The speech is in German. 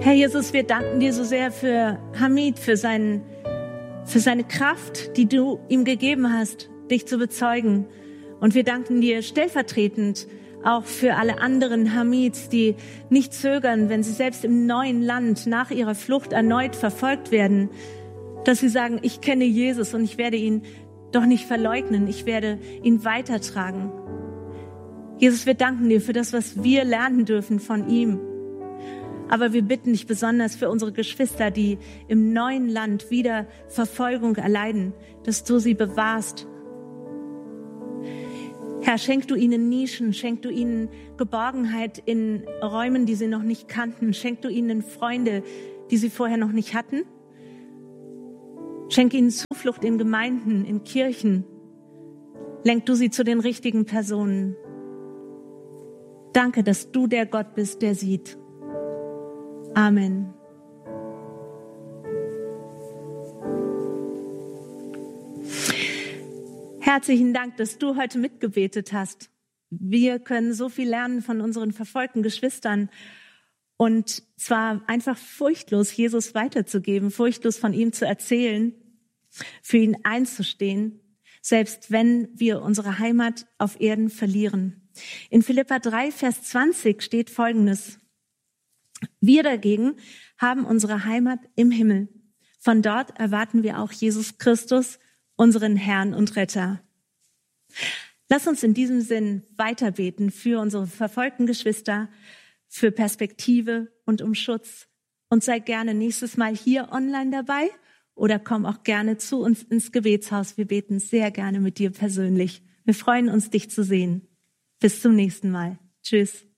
Herr Jesus, wir danken dir so sehr für Hamid, für seine Kraft, die du ihm gegeben hast, dich zu bezeugen. Und wir danken dir stellvertretend auch für alle anderen Hamids, die nicht zögern, wenn sie selbst im neuen Land nach ihrer Flucht erneut verfolgt werden, dass sie sagen, ich kenne Jesus und ich werde ihn doch nicht verleugnen, ich werde ihn weitertragen. Jesus, wir danken dir für das, was wir lernen dürfen von ihm. Aber wir bitten dich besonders für unsere Geschwister, die im neuen Land wieder Verfolgung erleiden, dass du sie bewahrst. Herr, schenk du ihnen Nischen, schenk du ihnen Geborgenheit in Räumen, die sie noch nicht kannten, schenk du ihnen Freunde, die sie vorher noch nicht hatten. Schenk ihnen Zuflucht in Gemeinden, in Kirchen. Lenk du sie zu den richtigen Personen. Danke, dass du der Gott bist, der sieht. Amen. Herzlichen Dank, dass du heute mitgebetet hast. Wir können so viel lernen von unseren verfolgten Geschwistern und zwar einfach furchtlos Jesus weiterzugeben, furchtlos von ihm zu erzählen, für ihn einzustehen, selbst wenn wir unsere Heimat auf Erden verlieren. In Philipper 3, Vers 20 steht Folgendes: Wir dagegen haben unsere Heimat im Himmel. Von dort erwarten wir auch Jesus Christus, unseren Herrn und Retter. Lass uns in diesem Sinn weiterbeten für unsere verfolgten Geschwister, für Perspektive und um Schutz. Und sei gerne nächstes Mal hier online dabei oder komm auch gerne zu uns ins Gebetshaus. Wir beten sehr gerne mit dir persönlich. Wir freuen uns, dich zu sehen. Bis zum nächsten Mal. Tschüss.